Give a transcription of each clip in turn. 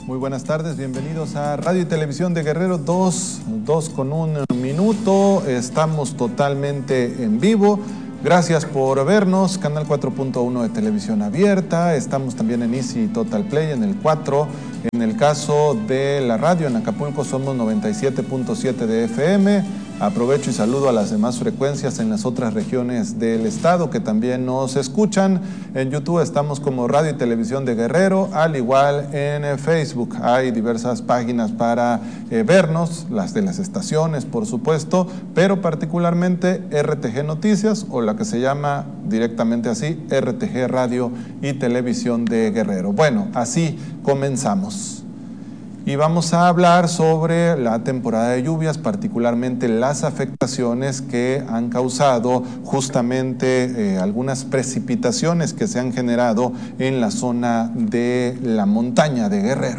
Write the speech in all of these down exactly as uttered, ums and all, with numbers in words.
Muy buenas tardes, bienvenidos a Radio y Televisión de Guerrero, dos, dos con un minuto, estamos totalmente en vivo. Gracias por vernos, canal cuatro punto uno de televisión abierta, estamos también en Easy Total Play en el cuatro, en el caso de la radio en Acapulco somos noventa y siete punto siete de F M, aprovecho y saludo a las demás frecuencias en las otras regiones del estado que también nos escuchan. En YouTube estamos como Radio y Televisión de Guerrero, al igual en Facebook hay diversas páginas para eh, vernos, las de las estaciones por supuesto, pero particularmente R T G Noticias o la que se llama directamente así, R T G Radio y Televisión de Guerrero. Bueno, así comenzamos. Y vamos a hablar sobre la temporada de lluvias, particularmente las afectaciones que han causado justamente eh, algunas precipitaciones que se han generado en la zona de la montaña de Guerrero.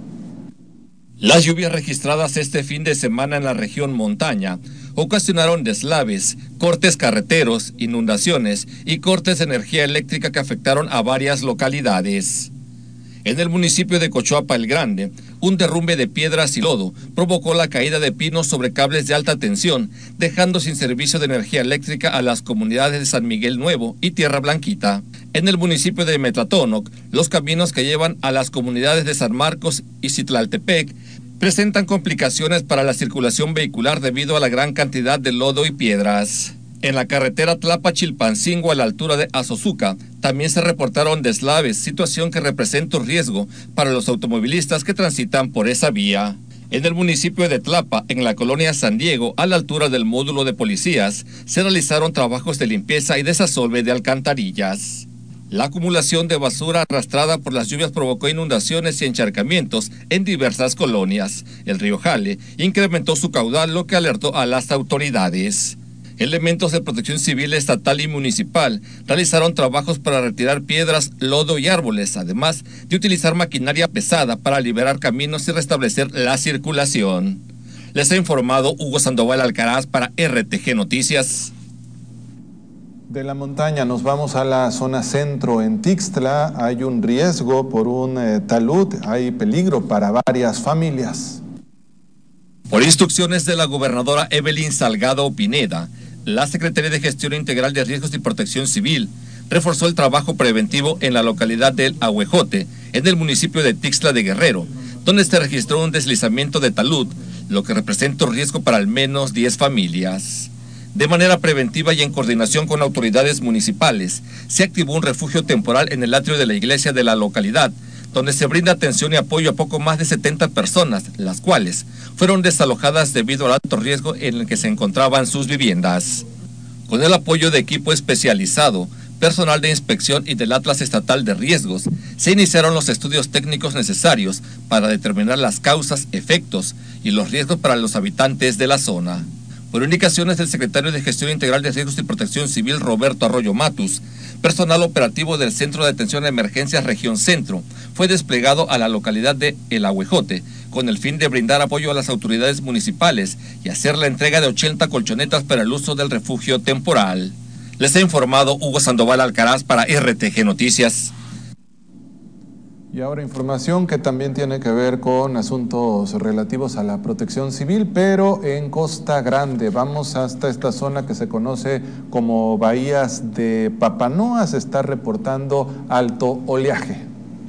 Las lluvias registradas este fin de semana en la región montaña ocasionaron deslaves, cortes carreteros, inundaciones y cortes de energía eléctrica que afectaron a varias localidades. En el municipio de Cochuapa el Grande, un derrumbe de piedras y lodo provocó la caída de pinos sobre cables de alta tensión, dejando sin servicio de energía eléctrica a las comunidades de San Miguel Nuevo y Tierra Blanquita. En el municipio de Metlatónoc, los caminos que llevan a las comunidades de San Marcos y Citlaltepec presentan complicaciones para la circulación vehicular debido a la gran cantidad de lodo y piedras. En la carretera Tlapa-Chilpancingo a la altura de Azozuca también se reportaron deslaves, situación que representa un riesgo para los automovilistas que transitan por esa vía. En el municipio de Tlapa, en la colonia San Diego, a la altura del módulo de policías, se realizaron trabajos de limpieza y desasolve de alcantarillas. La acumulación de basura arrastrada por las lluvias provocó inundaciones y encharcamientos en diversas colonias. El río Jale incrementó su caudal, lo que alertó a las autoridades. Elementos de protección civil estatal y municipal realizaron trabajos para retirar piedras, lodo y árboles, además de utilizar maquinaria pesada para liberar caminos y restablecer la circulación. Les ha informado Hugo Sandoval Alcaraz para R T G Noticias. De la montaña nos vamos a la zona centro. En Tixtla hay un riesgo por un eh, talud, hay peligro para varias familias. Por instrucciones de la gobernadora Evelyn Salgado Pineda, la Secretaría de Gestión Integral de Riesgos y Protección Civil reforzó el trabajo preventivo en la localidad del Ahuejote, en el municipio de Tixtla de Guerrero, donde se registró un deslizamiento de talud, lo que representa un riesgo para al menos diez familias. De manera preventiva y en coordinación con autoridades municipales, se activó un refugio temporal en el atrio de la iglesia de la localidad, donde se brinda atención y apoyo a poco más de setenta personas, las cuales fueron desalojadas debido al alto riesgo en el que se encontraban sus viviendas. Con el apoyo de equipo especializado, personal de inspección y del Atlas Estatal de Riesgos, se iniciaron los estudios técnicos necesarios para determinar las causas, efectos y los riesgos para los habitantes de la zona. Por indicaciones del secretario de Gestión Integral de Riesgos y Protección Civil, Roberto Arroyo Matus, personal operativo del Centro de Atención a Emergencias Región Centro fue desplegado a la localidad de El Ahuejote con el fin de brindar apoyo a las autoridades municipales y hacer la entrega de ochenta colchonetas para el uso del refugio temporal. Les ha informado Hugo Sandoval Alcaraz para R T G Noticias. Y ahora información que también tiene que ver con asuntos relativos a la protección civil, pero en Costa Grande. Vamos hasta esta zona que se conoce como Bahías de Papanoa. Se está reportando alto oleaje.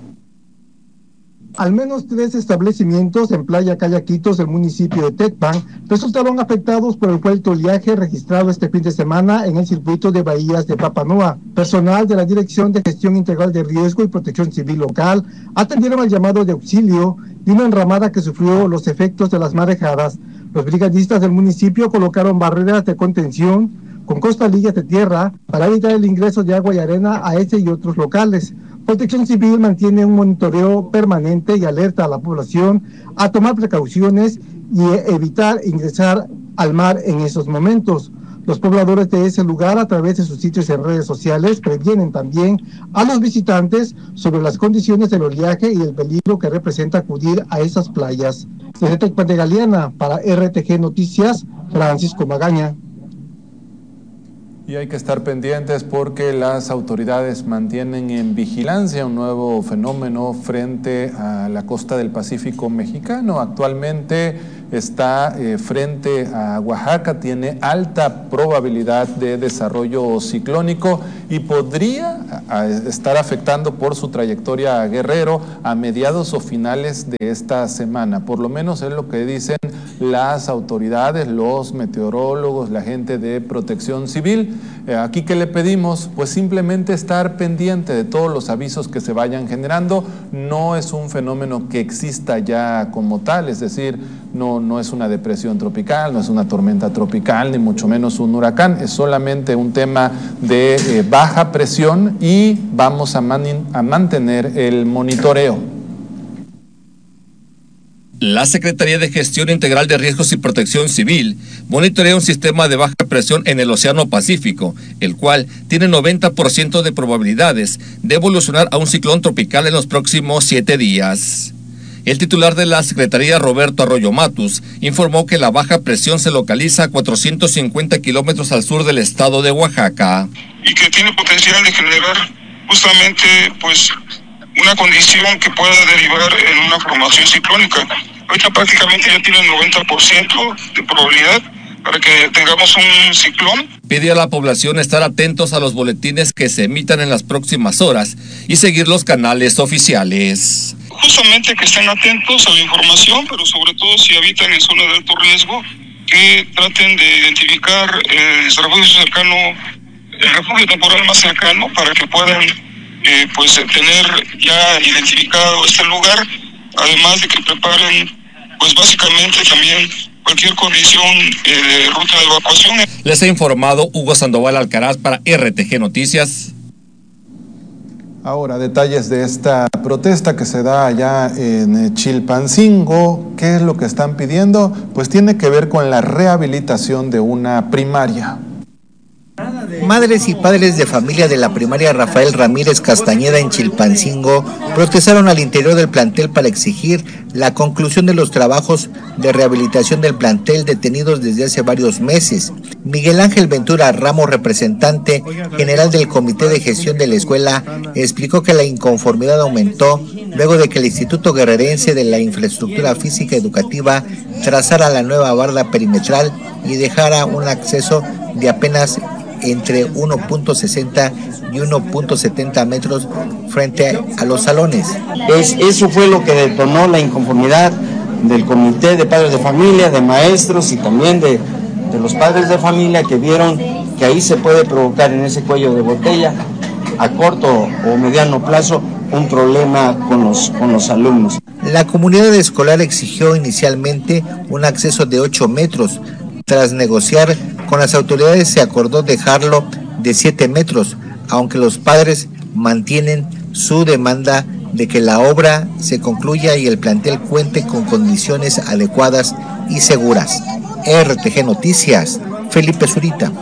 Al menos tres establecimientos en Playa Cayaquitos del municipio de Tecpan resultaron afectados por el fuerte oleaje registrado este fin de semana en el circuito de Bahías de Papanoa. Personal de la Dirección de Gestión Integral de Riesgo y Protección Civil local atendieron al llamado de auxilio de una enramada que sufrió los efectos de las marejadas. Los brigadistas del municipio colocaron barreras de contención con costalillas de tierra para evitar el ingreso de agua y arena a ese y otros locales. Protección Civil mantiene un monitoreo permanente y alerta a la población a tomar precauciones y evitar ingresar al mar en esos momentos. Los pobladores de ese lugar, a través de sus sitios en redes sociales, previenen también a los visitantes sobre las condiciones del oleaje y el peligro que representa acudir a esas playas. Desde Tecpan de Galeana, para R T G Noticias, Francisco Magaña. Y hay que estar pendientes porque las autoridades mantienen en vigilancia un nuevo fenómeno frente a la costa del Pacífico mexicano. Actualmente está eh, frente a Oaxaca, tiene alta probabilidad de desarrollo ciclónico y podría a, a estar afectando por su trayectoria a Guerrero a mediados o finales de esta semana. Por lo menos es lo que dicen las autoridades, los meteorólogos, la gente de Protección Civil. Eh, aquí, ¿qué le pedimos? Pues simplemente estar pendiente de todos los avisos que se vayan generando. No es un fenómeno que exista ya como tal, es decir, no, no es una depresión tropical, no es una tormenta tropical, ni mucho menos un huracán, es solamente un tema de eh, baja presión y vamos a, man, a mantener el monitoreo. La Secretaría de Gestión Integral de Riesgos y Protección Civil monitorea un sistema de baja presión en el Océano Pacífico, el cual tiene noventa por ciento de probabilidades de evolucionar a un ciclón tropical en los próximos siete días. El titular de la Secretaría, Roberto Arroyo Matus, informó que la baja presión se localiza a cuatrocientos cincuenta kilómetros al sur del estado de Oaxaca. Y que tiene potencial de generar justamente pues una condición que pueda derivar en una formación ciclónica. Ahorita prácticamente ya tiene el noventa por ciento de probabilidad para que tengamos un ciclón. Pide a la población estar atentos a los boletines que se emitan en las próximas horas y seguir los canales oficiales. Justamente que estén atentos a la información, pero sobre todo si habitan en zona de alto riesgo, que traten de identificar el refugio cercano, el refugio temporal más cercano, para que puedan eh, pues tener ya identificado este lugar, además de que preparen pues básicamente también cualquier condición eh, de ruta de evacuación. Les ha informado Hugo Sandoval Alcaraz para R T G Noticias. Ahora, detalles de esta protesta que se da allá en Chilpancingo. ¿Qué es lo que están pidiendo? Pues tiene que ver con la rehabilitación de una primaria. Madres y padres de familia de la primaria Rafael Ramírez Castañeda en Chilpancingo protestaron al interior del plantel para exigir la conclusión de los trabajos de rehabilitación del plantel detenidos desde hace varios meses. Miguel Ángel Ventura Ramos, representante general del Comité de Gestión de la escuela, explicó que la inconformidad aumentó luego de que el Instituto Guerrerense de la Infraestructura Física Educativa trazara la nueva barda perimetral y dejara un acceso de apenas entre uno punto sesenta y uno punto setenta metros frente a los salones. Es, eso fue lo que detonó la inconformidad del comité de padres de familia, de maestros y también de, de los padres de familia que vieron que ahí se puede provocar en ese cuello de botella a corto o mediano plazo un problema con los, con los alumnos. La comunidad escolar exigió inicialmente un acceso de ocho metros. Tras negociar con las autoridades se acordó dejarlo de siete metros, aunque los padres mantienen su demanda de que la obra se concluya y el plantel cuente con condiciones adecuadas y seguras. R T G Noticias, Felipe Zurita.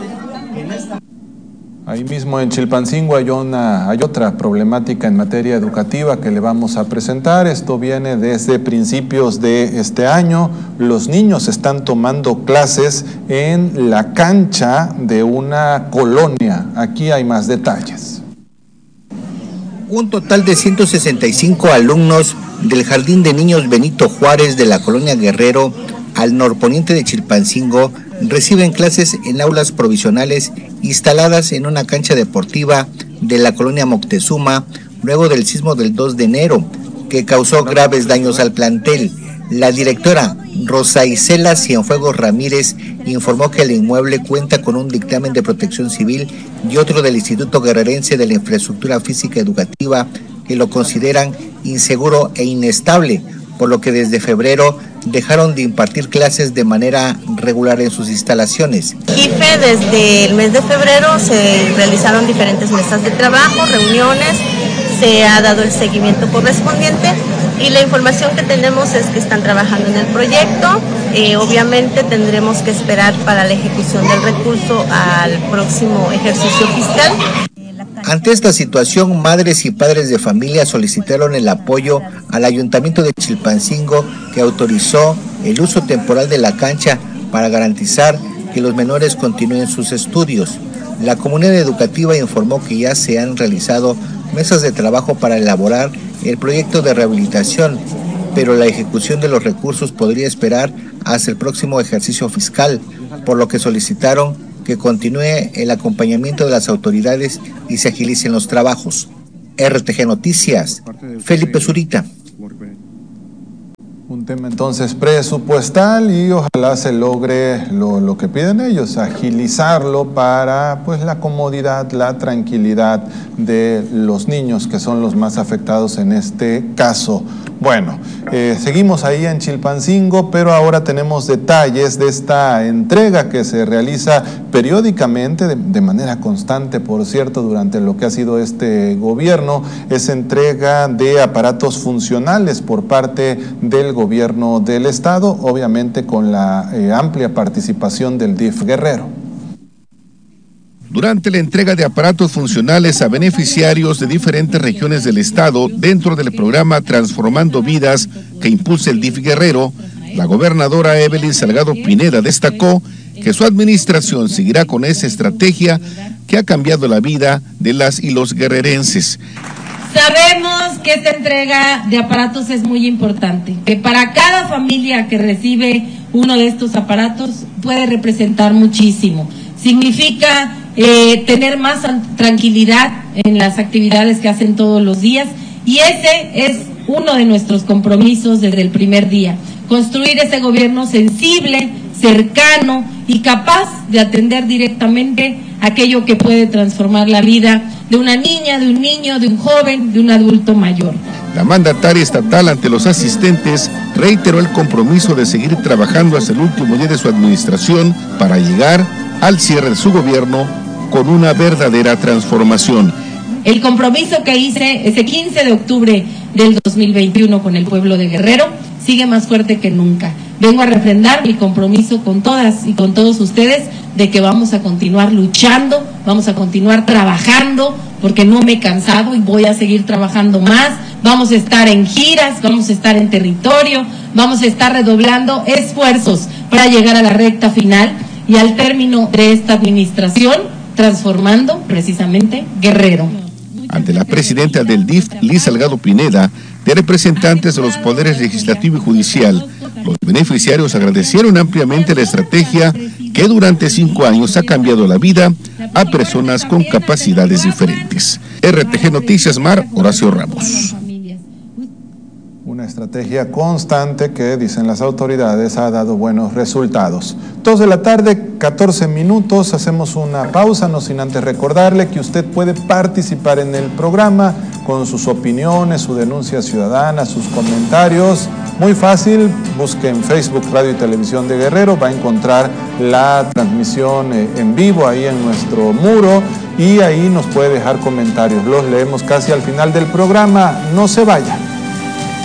Ahí mismo en Chilpancingo hay, una, hay otra problemática en materia educativa que le vamos a presentar. Esto viene desde principios de este año. Los niños están tomando clases en la cancha de una colonia. Aquí hay más detalles. Un total de ciento sesenta y cinco alumnos del Jardín de Niños Benito Juárez de la colonia Guerrero, al norponiente de Chilpancingo, reciben clases en aulas provisionales instaladas en una cancha deportiva de la colonia Moctezuma luego del sismo del dos de enero, que causó graves daños al plantel. La directora Rosa Isela Cienfuegos Ramírez informó que el inmueble cuenta con un dictamen de Protección Civil y otro del Instituto Guerrerense de la Infraestructura Física Educativa que lo consideran inseguro e inestable, por lo que desde febrero dejaron de impartir clases de manera regular en sus instalaciones. I F E, desde el mes de febrero se realizaron diferentes mesas de trabajo, reuniones, se ha dado el seguimiento correspondiente y la información que tenemos es que están trabajando en el proyecto. Eh, obviamente tendremos que esperar para la ejecución del recurso al próximo ejercicio fiscal. Ante esta situación, madres y padres de familia solicitaron el apoyo al Ayuntamiento de Chilpancingo, que autorizó el uso temporal de la cancha para garantizar que los menores continúen sus estudios. La comunidad educativa informó que ya se han realizado mesas de trabajo para elaborar el proyecto de rehabilitación, pero la ejecución de los recursos podría esperar hasta el próximo ejercicio fiscal, por lo que solicitaron que continúe el acompañamiento de las autoridades y se agilicen los trabajos. R T G Noticias, Felipe Zurita. Un tema entonces presupuestal y ojalá se logre lo, lo que piden ellos, agilizarlo para pues la comodidad, la tranquilidad de los niños que son los más afectados en este caso. Bueno, eh, seguimos ahí en Chilpancingo, pero ahora tenemos detalles de esta entrega que se realiza periódicamente, de, de manera constante, por cierto, durante lo que ha sido este gobierno. Es entrega de aparatos funcionales por parte del gobierno del estado, obviamente con la eh, amplia participación del D I F Guerrero. Durante la entrega de aparatos funcionales a beneficiarios de diferentes regiones del estado dentro del programa Transformando Vidas que impulsa el D I F Guerrero, la gobernadora Evelyn Salgado Pineda destacó que su administración seguirá con esa estrategia que ha cambiado la vida de las y los guerrerenses. Sabemos que esta entrega de aparatos es muy importante, que para cada familia que recibe uno de estos aparatos puede representar muchísimo. Significa eh, tener más tranquilidad en las actividades que hacen todos los días, y ese es uno de nuestros compromisos desde el primer día, construir ese gobierno sensible, cercano y capaz de atender directamente aquello que puede transformar la vida de una niña, de un niño, de un joven, de un adulto mayor. La mandataria estatal ante los asistentes reiteró el compromiso de seguir trabajando hasta el último día de su administración para llegar al cierre de su gobierno con una verdadera transformación. El compromiso que hice ese quince de octubre del dos mil veintiuno con el pueblo de Guerrero sigue más fuerte que nunca. Vengo a refrendar mi compromiso con todas y con todos ustedes de que vamos a continuar luchando, vamos a continuar trabajando, porque no me he cansado y voy a seguir trabajando más. Vamos a estar en giras, vamos a estar en territorio, vamos a estar redoblando esfuerzos para llegar a la recta final y al término de esta administración, transformando precisamente Guerrero. Ante la presidenta del D I F, Liz Salgado Pineda, de representantes de los poderes legislativo y judicial, los beneficiarios agradecieron ampliamente la estrategia que durante cinco años ha cambiado la vida a personas con capacidades diferentes. R T G Noticias Mar, Horacio Ramos. Una estrategia constante que, dicen las autoridades, ha dado buenos resultados. dos de la tarde, catorce minutos, hacemos una pausa, no sin antes recordarle que usted puede participar en el programa con sus opiniones, su denuncia ciudadana, sus comentarios. Muy fácil, busque en Facebook Radio y Televisión de Guerrero, va a encontrar la transmisión en vivo ahí en nuestro muro y ahí nos puede dejar comentarios. Los leemos casi al final del programa, no se vayan.